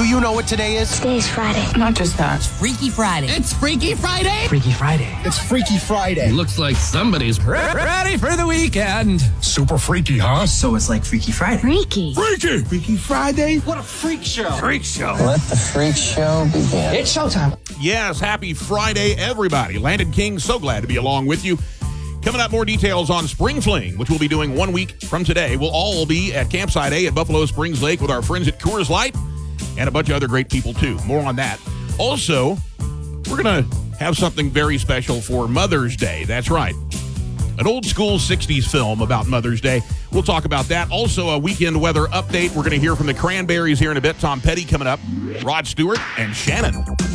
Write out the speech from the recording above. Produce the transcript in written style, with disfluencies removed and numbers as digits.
you know what today is? Today's Friday. Not just that. Freaky Friday. It's Freaky Friday. Freaky Friday. It's Freaky Friday. Looks like somebody's ready for the weekend. Super freaky, huh? So it's like Freaky Friday. Freaky. Freaky! Freaky Friday? What a freak show. Freak show. Let the freak show begin. It's showtime. Yes, happy Friday, everybody. Landon King, so glad to be along with you. Coming up, more details on Spring Fling, which we'll be doing 1 week from today. We'll all be at Campsite A at Buffalo Springs Lake with our friends at Coors Light and a bunch of other great people, too. More on that. Also, we're going to have something very special for Mother's Day. That's right. An old school 60s film about Mother's Day. We'll talk about that. Also, a weekend weather update. We're going to hear from the Cranberries here in a bit. Tom Petty coming up. Rod Stewart and Shannon.